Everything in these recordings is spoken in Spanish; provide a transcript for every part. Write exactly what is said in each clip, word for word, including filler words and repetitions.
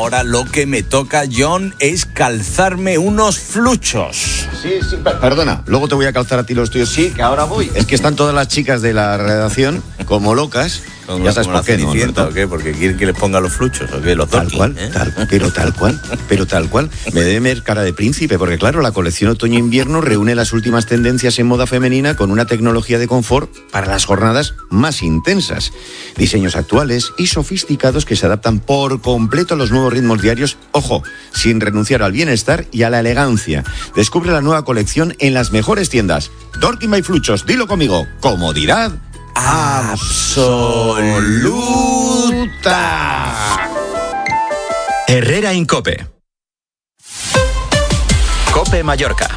ahora lo que me toca, John, es calzarme unos fluchos. Sí, sí, per- perdona, luego te voy a calzar a ti los tuyos. Sí, que ahora voy. Es que están todas las chicas de la redacción como locas. Como, ya sabes como por qué, ¿no? Cenicienta, ¿o qué? Porque quieren que les ponga los fluchos, ¿o qué? Los Tal Donkey, cual, ¿eh? tal, pero tal cual, pero tal cual. Me debe ver cara de príncipe, porque claro, la colección otoño-invierno reúne las últimas tendencias en moda femenina con una tecnología de confort para las jornadas más intensas. Diseños actuales y sofisticados que se adaptan por completo a los nuevos ritmos diarios, ojo, sin renunciar al bienestar y a la elegancia. Descubre la nueva colección en las mejores tiendas. Dorking by Fluchos, dilo conmigo, comodidad absoluta. Herrera Incope. Cope Mallorca.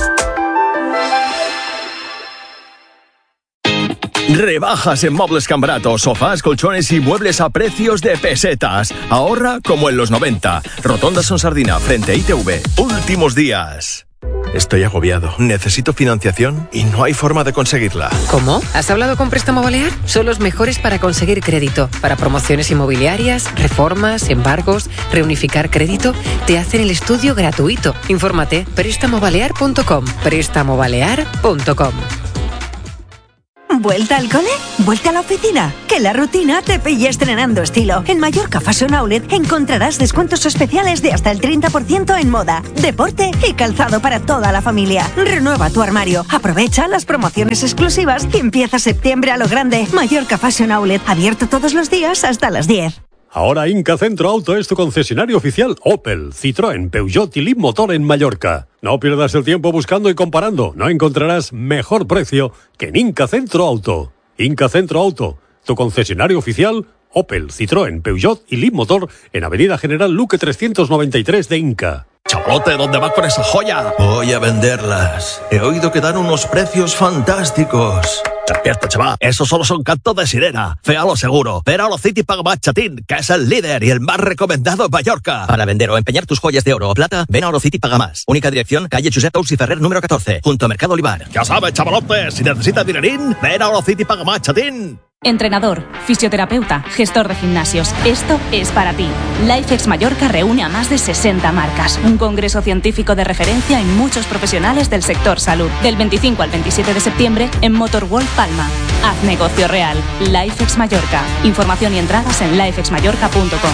Rebajas en Muebles Cambrato, sofás, colchones y muebles a precios de pesetas. Ahorra como en los noventa. Rotonda Son Sardina, frente a I T V. Últimos días. Estoy agobiado. Necesito financiación y no hay forma de conseguirla. ¿Cómo? ¿Has hablado con Préstamo Balear? Son los mejores para conseguir crédito. Para promociones inmobiliarias, reformas, embargos, reunificar crédito. Te hacen el estudio gratuito. Infórmate. préstamo balear punto com. préstamo balear punto com. ¿Vuelta al cole? ¿Vuelta a la oficina? Que la rutina te pille estrenando estilo. En Mallorca Fashion Outlet encontrarás descuentos especiales de hasta el treinta por ciento en moda, deporte y calzado para toda la familia. Renueva tu armario, aprovecha las promociones exclusivas y empieza septiembre a lo grande. Mallorca Fashion Outlet, abierto todos los días hasta las diez. Ahora Inca Centro Auto es tu concesionario oficial Opel, Citroën, Peugeot y Leapmotor en Mallorca. No pierdas el tiempo buscando y comparando. No encontrarás mejor precio que en Inca Centro Auto. Inca Centro Auto, tu concesionario oficial Opel, Citroën, Peugeot y Leapmotor en Avenida General Luque trescientos noventa y tres de Inca. Chavalote, ¿dónde vas con esa joya? Voy a venderlas. He oído que dan unos precios fantásticos. Despierta, chaval. Esos solo son cantos de sirena. Féalo seguro. Ven a Orocity Pagamat Chatín, que es el líder y el más recomendado en Mallorca. Para vender o empeñar tus joyas de oro o plata, ven a Orocity Pagamás. Única dirección, calle Josep Tous y Ferrer número catorce, junto a Mercado Olivar. Ya sabes, chavalote, si necesitas dinerín, ven a Orocity Pagamat Chatín. Entrenador, fisioterapeuta, gestor de gimnasios. Esto es para ti. LifeX Mallorca reúne a más de sesenta marcas. Un congreso científico de referencia y muchos profesionales del sector salud. Del veinticinco al veintisiete de septiembre en Motorworld Palma. Haz negocio real. LifeX Mallorca. Información y entradas en lifex mallorca punto com.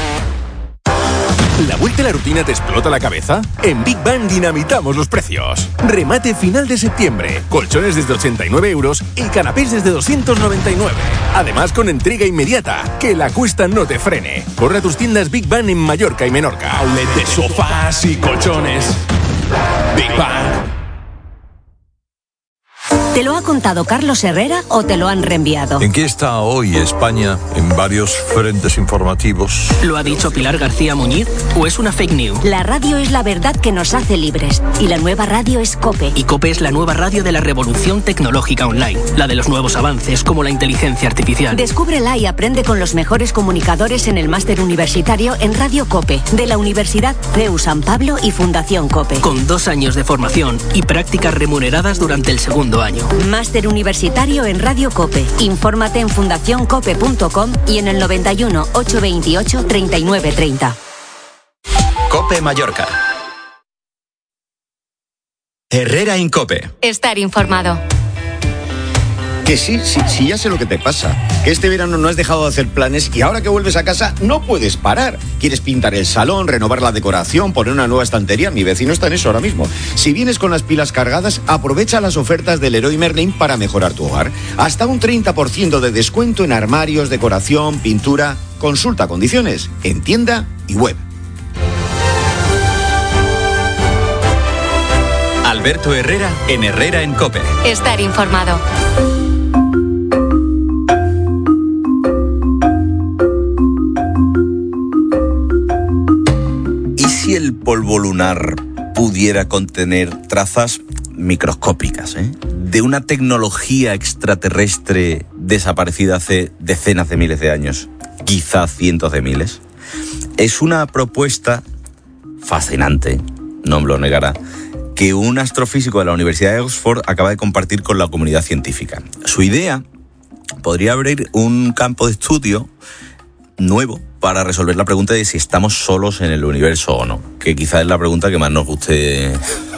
¿La vuelta a la rutina te explota la cabeza? En Big Bang dinamitamos los precios. Remate final de septiembre. Colchones desde ochenta y nueve euros y canapés desde doscientos noventa y nueve. Además con entrega inmediata. Que la cuesta no te frene. Corre a tus tiendas Big Bang en Mallorca y Menorca. Outlet de sofás y colchones. Big Bang. ¿Te lo ha contado Carlos Herrera o te lo han reenviado? ¿En qué está hoy España en varios frentes informativos? ¿Lo ha dicho Pilar García Muñiz o es una fake news? La radio es la verdad que nos hace libres y la nueva radio es COPE. Y COPE es la nueva radio de la revolución tecnológica online, la de los nuevos avances como la inteligencia artificial. Descúbrela y aprende con los mejores comunicadores en el máster universitario en Radio COPE de la Universidad C E U San Pablo y Fundación COPE. Con dos años de formación y prácticas remuneradas durante el segundo año. Máster universitario en Radio COPE. Infórmate en fundación cope punto com y en el noventa y uno, ochocientos veintiocho, treinta y nueve treinta. Cope Mallorca. Herrera Incope. Estar informado. Que sí, sí, sí, ya sé lo que te pasa. Que este verano no has dejado de hacer planes y ahora que vuelves a casa no puedes parar. Quieres pintar el salón, renovar la decoración, poner una nueva estantería. Mi vecino está en eso ahora mismo. Si vienes con las pilas cargadas, aprovecha las ofertas del Leroy Merlin para mejorar tu hogar. Hasta un treinta por ciento de descuento en armarios, decoración, pintura. Consulta condiciones en tienda y web. Alberto Herrera en Herrera en Cope. Estar informado. Si el polvo lunar pudiera contener trazas microscópicas, ¿eh? de una tecnología extraterrestre desaparecida hace decenas de miles de años, quizá cientos de miles, es una propuesta fascinante, no me lo negará, que un astrofísico de la Universidad de Oxford acaba de compartir con la comunidad científica. Su idea podría abrir un campo de estudio nuevo para resolver la pregunta de si estamos solos en el universo o no, que quizás es la pregunta que más nos guste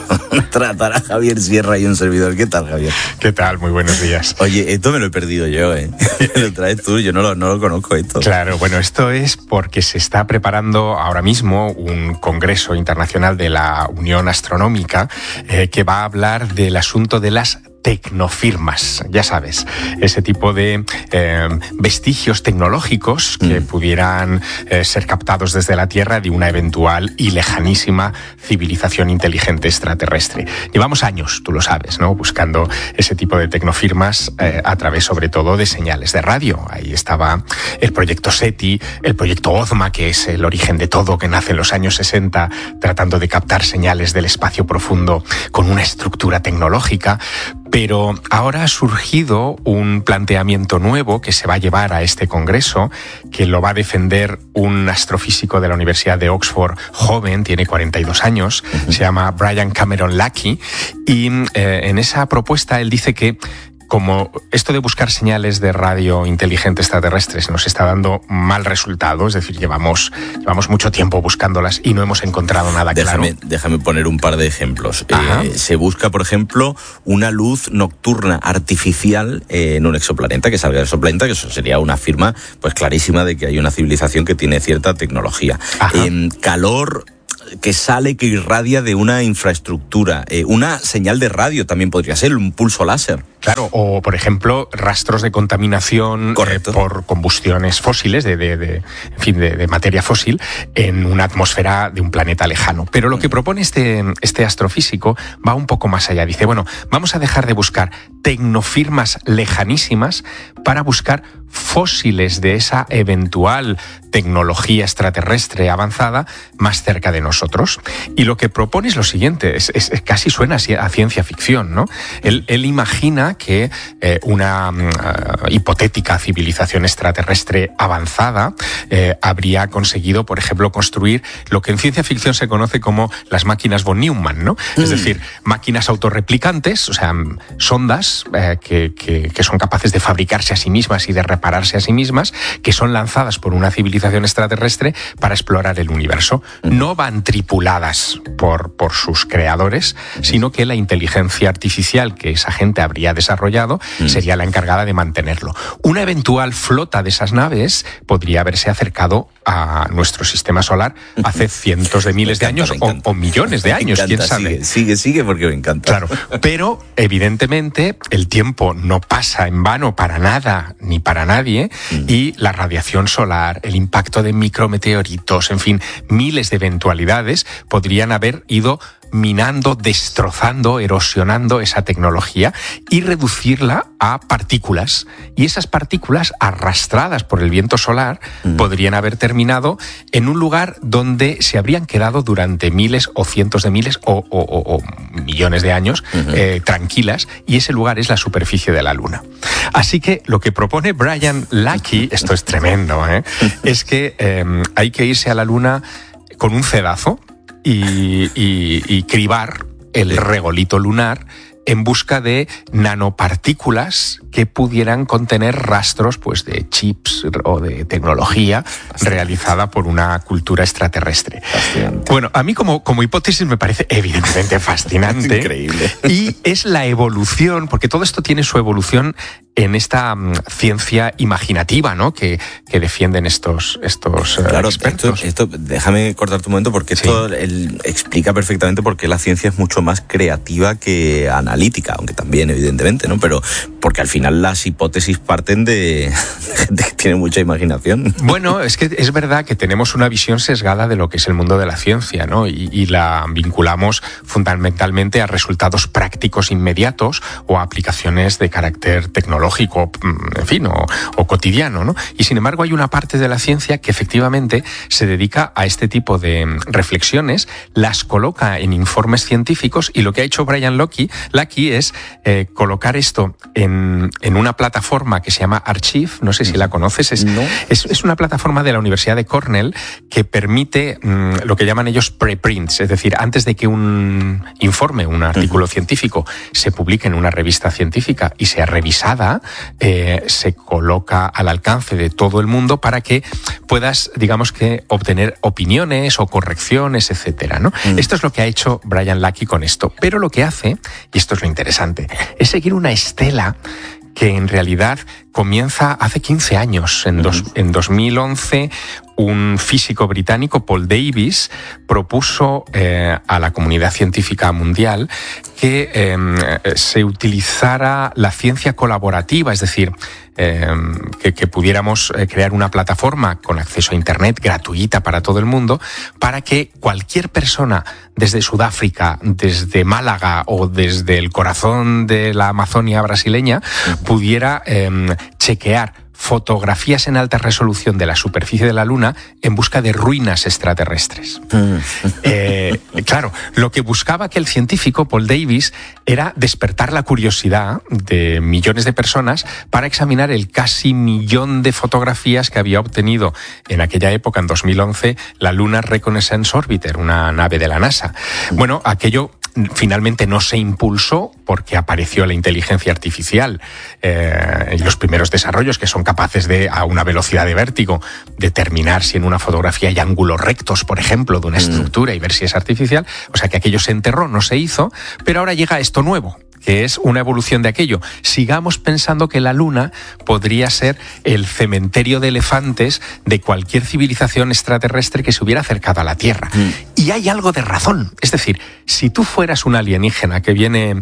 tratar a Javier Sierra y un servidor. ¿Qué tal, Javier? ¿Qué tal? Muy buenos días. Oye, esto me lo he perdido yo, ¿eh? Lo traes tú, yo no lo, no lo conozco esto. Claro, bueno, esto es porque se está preparando ahora mismo un congreso internacional de la Unión Astronómica eh, que va a hablar del asunto de las tecnofirmas, ya sabes, ese tipo de eh, vestigios tecnológicos que mm. pudieran eh, ser captados desde la Tierra de una eventual y lejanísima civilización inteligente extraterrestre. Llevamos años, tú lo sabes, ¿no?, buscando ese tipo de tecnofirmas eh, a través sobre todo de señales de radio. Ahí estaba el proyecto SETI, el proyecto OZMA, que es el origen de todo, que nace en los años sesenta, tratando de captar señales del espacio profundo con una estructura tecnológica. Pero ahora ha surgido un planteamiento nuevo que se va a llevar a este congreso, que lo va a defender un astrofísico de la Universidad de Oxford, joven, tiene cuarenta y dos años, uh-huh. se llama Brian Cameron Lackey, y eh, en esa propuesta él dice que como esto de buscar señales de radio inteligente extraterrestres nos está dando mal resultado, es decir, llevamos, llevamos mucho tiempo buscándolas y no hemos encontrado nada déjame, claro. Déjame poner un par de ejemplos. Eh, se busca, por ejemplo, una luz nocturna artificial eh, en un exoplaneta, que salga del exoplaneta, que eso sería una firma pues clarísima de que hay una civilización que tiene cierta tecnología. Eh, calor que sale, que irradia de una infraestructura. Eh, una señal de radio también podría ser, un pulso láser. Claro, o por ejemplo, rastros de contaminación eh, por combustiones fósiles, de, de, de, en fin, de, de materia fósil, en una atmósfera de un planeta lejano. Pero lo que propone este, este astrofísico va un poco más allá. Dice, bueno, vamos a dejar de buscar tecnofirmas lejanísimas para buscar fósiles de esa eventual tecnología extraterrestre avanzada más cerca de nosotros. Y lo que propone es lo siguiente, es, es, casi suena a ciencia ficción, ¿no? Él, él imagina que eh, una uh, hipotética civilización extraterrestre avanzada eh, habría conseguido, por ejemplo, construir lo que en ciencia ficción se conoce como las máquinas von Neumann, ¿no? Mm. Es decir, máquinas autorreplicantes, o sea, sondas eh, que, que, que son capaces de fabricarse a sí mismas y de repararse a sí mismas, que son lanzadas por una civilización extraterrestre para explorar el universo. No van tripuladas por, por sus creadores, sino que la inteligencia artificial que esa gente habría desarrollado sería la encargada de mantenerlo. Una eventual flota de esas naves podría haberse acercado a nuestro sistema solar hace cientos de miles encanta, de años o, o millones de años, quién sabe. Sigue, sigue, sigue porque me encanta. Claro, pero evidentemente el tiempo no pasa en vano para nada ni para nadie mm. y la radiación solar, el impacto de micrometeoritos, en fin, miles de eventualidades podrían haber ido minando, destrozando, erosionando esa tecnología y reducirla a partículas. Y esas partículas, arrastradas por el viento solar, mm. podrían haber terminado en un lugar donde se habrían quedado durante miles o cientos de miles o, o, o, o millones de años uh-huh. eh, tranquilas, y ese lugar es la superficie de la Luna. Así que lo que propone Brian Lackey, esto es tremendo, ¿eh? es que eh, hay que irse a la Luna con un cedazo Y, y, y cribar el regolito lunar en busca de nanopartículas que pudieran contener rastros pues, de chips o de tecnología realizada por una cultura extraterrestre. Fascinante. Bueno, a mí como, como hipótesis me parece evidentemente fascinante. Increíble. Y es la evolución, porque todo esto tiene su evolución en esta um, ciencia imaginativa, ¿no? Que, que defienden estos, estos claro, uh, expertos. Esto, esto, déjame cortarte un momento porque sí. esto él explica perfectamente por qué la ciencia es mucho más creativa que analítica, aunque también evidentemente, ¿no? Pero porque al final las hipótesis parten de, de gente que tiene mucha imaginación. Bueno, es que es verdad que tenemos una visión sesgada de lo que es el mundo de la ciencia, ¿no? Y, y la vinculamos fundamentalmente a resultados prácticos inmediatos o a aplicaciones de carácter tecnológico, en fin, o, o cotidiano, ¿no? Y sin embargo hay una parte de la ciencia que efectivamente se dedica a este tipo de reflexiones, las coloca en informes científicos, y lo que ha hecho Brian Lackey, Lackey es eh, colocar esto en en, en una plataforma que se llama Archive, no sé si la conoces, es, no. es, es una plataforma de la Universidad de Cornell que permite mmm, lo que llaman ellos preprints, es decir, antes de que un informe, un artículo uh-huh. científico se publique en una revista científica y sea revisada, eh, se coloca al alcance de todo el mundo para que puedas, digamos que, obtener opiniones o correcciones, etcétera, ¿no? Uh-huh. Esto es lo que ha hecho Brian Lackey con esto, pero lo que hace, y esto es lo interesante, es seguir una estela que en realidad comienza hace quince años. En, dos, en dos mil once, un físico británico, Paul Davies, propuso eh, a la comunidad científica mundial que eh, se utilizara la ciencia colaborativa, es decir, eh, que, que pudiéramos crear una plataforma con acceso a Internet gratuita para todo el mundo, para que cualquier persona desde Sudáfrica, desde Málaga o desde el corazón de la Amazonia brasileña pudiera eh, chequear fotografías en alta resolución de la superficie de la Luna en busca de ruinas extraterrestres. eh, claro, lo que buscaba aquel científico, Paul Davies, era despertar la curiosidad de millones de personas para examinar el casi millón de fotografías que había obtenido en aquella época, en dos mil once, la Lunar Reconnaissance Orbiter, una nave de la NASA. Bueno, aquello finalmente no se impulsó porque apareció la inteligencia artificial eh, y los primeros desarrollos que son capaces de, a una velocidad de vértigo, determinar si en una fotografía hay ángulos rectos, por ejemplo, de una estructura y ver si es artificial. O sea que aquello se enterró, no se hizo, pero ahora llega esto nuevo, que es una evolución de aquello. Sigamos pensando que la Luna podría ser el cementerio de elefantes de cualquier civilización extraterrestre que se hubiera acercado a la Tierra. Mm. Y hay algo de razón. Es decir, si tú fueras un alienígena que viene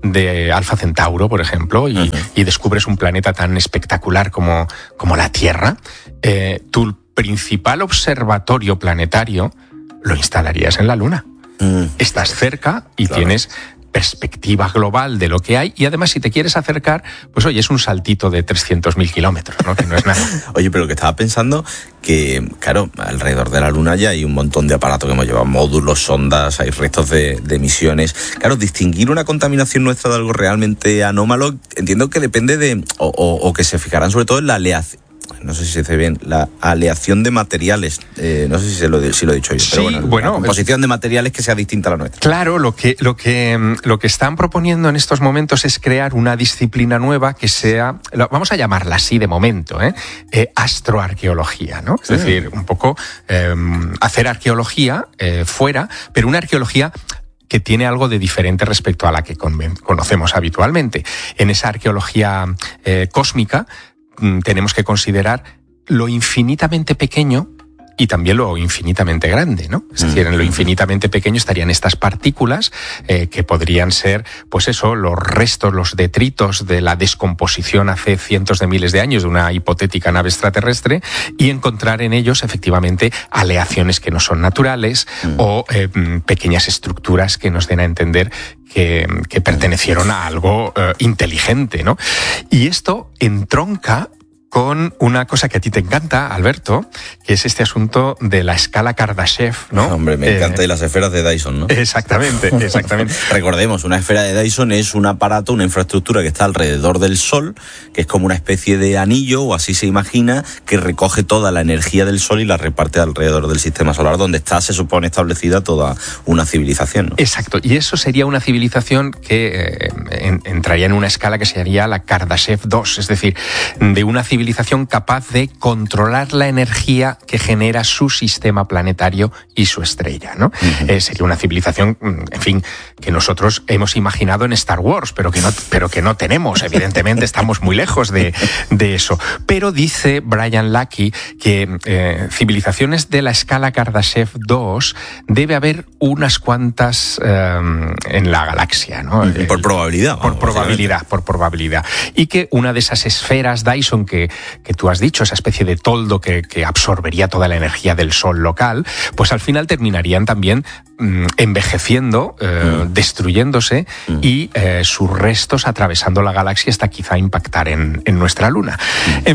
de Alfa Centauro, por ejemplo, y, uh-huh. y descubres un planeta tan espectacular como, como la Tierra, eh, tu principal observatorio planetario lo instalarías en la Luna. Mm. Estás cerca y claro. tienes perspectiva global de lo que hay, y además si te quieres acercar, pues oye, es un saltito de trescientos mil kilómetros, ¿no? Que no es nada. Oye, pero que estaba pensando que, claro, alrededor de la Luna ya hay un montón de aparatos que hemos llevado, módulos, sondas, hay restos de, de emisiones. Claro, distinguir una contaminación nuestra de algo realmente anómalo, entiendo que depende de, o, o, o que se fijarán sobre todo en la aleación, no sé si se dice bien, la aleación de materiales, eh, no sé si, se lo, si lo he dicho yo, sí, pero bueno, bueno, la composición de materiales que sea distinta a la nuestra. Claro, lo que, lo que, lo que están proponiendo en estos momentos es crear una disciplina nueva que sea, vamos a llamarla así de momento, ¿eh? Eh, astroarqueología, ¿no? Es sí. decir, un poco eh, hacer arqueología eh, fuera, pero una arqueología que tiene algo de diferente respecto a la que con, conocemos habitualmente. En esa arqueología eh, cósmica tenemos que considerar lo infinitamente pequeño y también lo infinitamente grande, ¿no? Es decir, en lo infinitamente pequeño estarían estas partículas eh, que podrían ser, pues eso, los restos, los detritos de la descomposición hace cientos de miles de años de una hipotética nave extraterrestre, y encontrar en ellos efectivamente aleaciones que no son naturales mm. o eh, pequeñas estructuras que nos den a entender que, que pertenecieron a algo eh, inteligente, ¿no? Y esto entronca con una cosa que a ti te encanta, Alberto, que es este asunto de la escala Kardashev, ¿no? Hombre, me eh, encanta, y las esferas de Dyson, ¿no? Exactamente, exactamente. Recordemos, una esfera de Dyson es un aparato, una infraestructura que está alrededor del Sol, que es como una especie de anillo, o así se imagina, que recoge toda la energía del Sol y la reparte alrededor del sistema solar, donde está, se supone, establecida toda una civilización, ¿no? Exacto, y eso sería una civilización que eh, en, entraría en una escala que sería la Kardashev dos, es decir, de una civilización civilización capaz de controlar la energía que genera su sistema planetario y su estrella, ¿no? Uh-huh. Eh, sería una civilización, en fin, que nosotros hemos imaginado en Star Wars, pero que no, pero que no tenemos, evidentemente estamos muy lejos de, de eso. Pero dice Brian Lackey que eh, civilizaciones de la escala Kardashev dos debe haber unas cuantas eh, en la galaxia, ¿no? Uh-huh. Por probabilidad. Por probabilidad, por probabilidad. Y que una de esas esferas Dyson que que tú has dicho, esa especie de toldo que, que absorbería toda la energía del Sol local, pues al final terminarían también mmm, envejeciendo, eh, mm. destruyéndose mm. y eh, sus restos atravesando la galaxia hasta quizá impactar en, en nuestra Luna. Mm. En fin,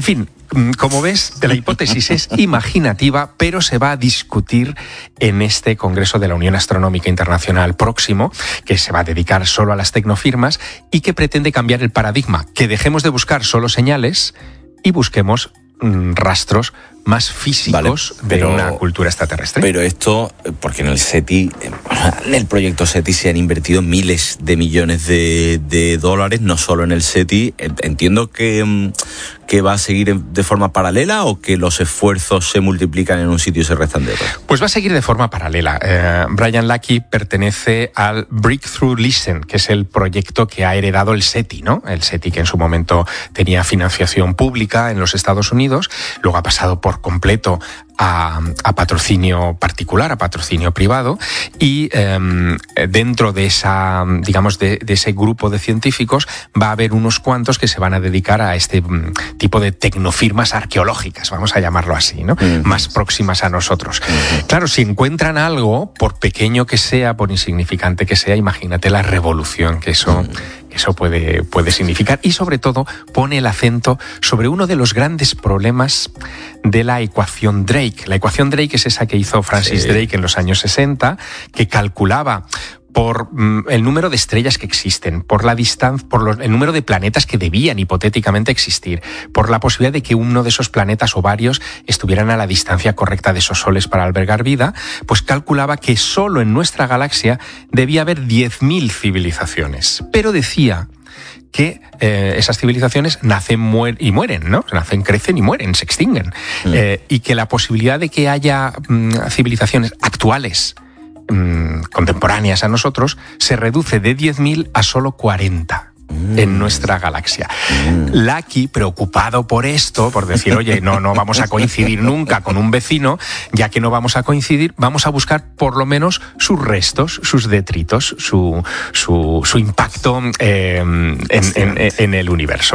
Como ves, la hipótesis es imaginativa, pero se va a discutir en este Congreso de la Unión Astronómica Internacional próximo, que se va a dedicar solo a las tecnofirmas y que pretende cambiar el paradigma, que dejemos de buscar solo señales y busquemos mmm, rastros más físicos vale, pero, de una cultura extraterrestre. Pero esto, porque en el SETI, en el proyecto SETI se han invertido miles de millones de, de dólares, no solo en el SETI. Entiendo que, que va a seguir de forma paralela o que los esfuerzos se multiplican en un sitio y se restan de otro. Pues va a seguir de forma paralela. Eh, Brian Lackey pertenece al Breakthrough Listen, que es el proyecto que ha heredado el SETI, ¿no? El SETI que en su momento tenía financiación pública en los Estados Unidos, luego ha pasado por completo a, a patrocinio particular, a patrocinio privado, y eh, dentro de esa, digamos, de, de ese grupo de científicos va a haber unos cuantos que se van a dedicar a este tipo de tecnofirmas arqueológicas, vamos a llamarlo así, ¿no? Uh-huh. Más próximas a nosotros. Uh-huh. Claro, si encuentran algo, por pequeño que sea, por insignificante que sea, imagínate la revolución que eso... Uh-huh. Eso puede, puede significar, y sobre todo pone el acento sobre uno de los grandes problemas de la ecuación Drake. La ecuación Drake es esa que hizo Francis sí. Drake en los años sesenta, que calculaba por mm, el número de estrellas que existen, por la distancia, por los, el número de planetas que debían hipotéticamente existir, por la posibilidad de que uno de esos planetas o varios estuvieran a la distancia correcta de esos soles para albergar vida, pues calculaba que solo en nuestra galaxia debía haber diez mil civilizaciones. Pero decía que eh, esas civilizaciones nacen muer- y mueren, ¿no? Nacen, crecen y mueren, se extinguen. Mm. Eh, y que la posibilidad de que haya mm, civilizaciones actuales contemporáneas a nosotros, se reduce de diez mil a solo cuarenta mm. en nuestra galaxia. Mm. Lackey, preocupado por esto, por decir, oye, no, no vamos a coincidir nunca con un vecino, ya que no vamos a coincidir, vamos a buscar por lo menos sus restos, sus detritos, su, su, su impacto eh, en, en, en el universo.